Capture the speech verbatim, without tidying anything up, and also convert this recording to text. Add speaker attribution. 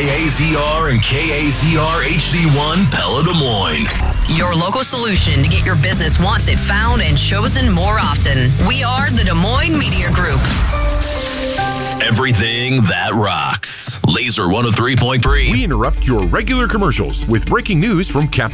Speaker 1: K A Z R and K A Z R H D one Pella Des Moines.
Speaker 2: Your local solution to get your business wants it found and chosen more often. We are the Des Moines Media Group.
Speaker 1: Everything that rocks. Laser one oh three point three.
Speaker 3: We interrupt your regular commercials with breaking news from Capital